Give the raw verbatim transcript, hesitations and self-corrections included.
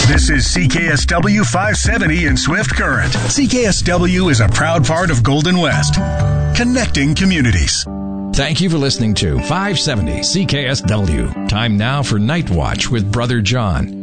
This is C K S W five seventy in Swift Current. C K S W is a proud part of Golden West, connecting communities. Thank you for listening to five seventy C K S W. Time now for Night Watch with Brother John.